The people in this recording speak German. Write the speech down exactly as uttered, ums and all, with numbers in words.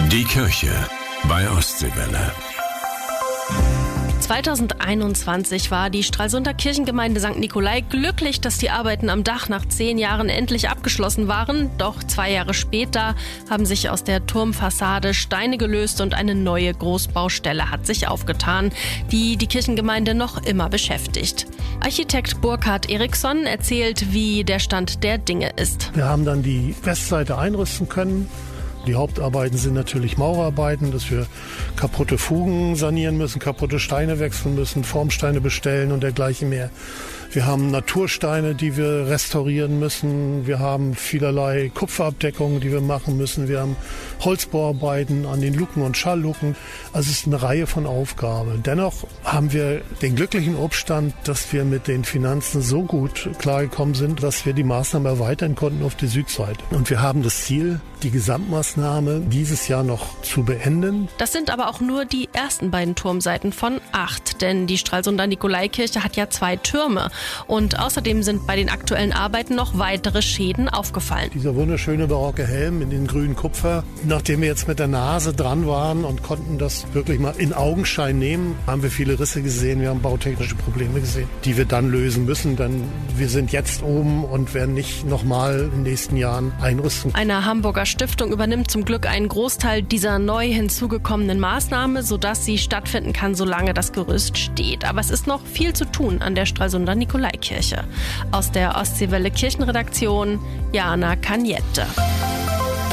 Die Kirche bei Ostseewelle. zweitausendeinundzwanzig war die Stralsunder Kirchengemeinde Sankt Nikolai glücklich, dass die Arbeiten am Dach nach zehn Jahren endlich abgeschlossen waren. Doch zwei Jahre später haben sich aus der Turmfassade Steine gelöst und eine neue Großbaustelle hat sich aufgetan, die die Kirchengemeinde noch immer beschäftigt. Architekt Burkhard Eriksson erzählt, wie der Stand der Dinge ist. Wir haben dann die Westseite einrüsten können. Die Hauptarbeiten sind natürlich Maurarbeiten, dass wir kaputte Fugen sanieren müssen, kaputte Steine wechseln müssen, Formsteine bestellen und dergleichen mehr. Wir haben Natursteine, die wir restaurieren müssen. Wir haben vielerlei Kupferabdeckungen, die wir machen müssen. Wir haben Holzbauarbeiten an den Luken und Schallluken. Also es ist eine Reihe von Aufgaben. Dennoch haben wir den glücklichen Umstand, dass wir mit den Finanzen so gut klargekommen sind, dass wir die Maßnahme erweitern konnten auf die Südseite. Und wir haben das Ziel, die Gesamtmaßnahme dieses Jahr noch zu beenden. Das sind aber auch nur die ersten beiden Turmseiten von acht, denn die Stralsunder Nikolaikirche hat ja zwei Türme. Und außerdem sind bei den aktuellen Arbeiten noch weitere Schäden aufgefallen. Dieser wunderschöne barocke Helm in den grünen Kupfer. Nachdem wir jetzt mit der Nase dran waren und konnten das wirklich mal in Augenschein nehmen, haben wir viele Risse gesehen, wir haben bautechnische Probleme gesehen, die wir dann lösen müssen, denn wir sind jetzt oben und werden nicht nochmal in den nächsten Jahren einrüsten. Eine Hamburger Stiftung übernimmt zum Glück einen Großteil dieser neu hinzugekommenen Maßnahme, sodass sie stattfinden kann, solange das Gerüst steht. Aber es ist noch viel zu tun an der Stralsunder Nikolaikirche. Aus der Ostseewelle Kirchenredaktion, Jana Kaniette.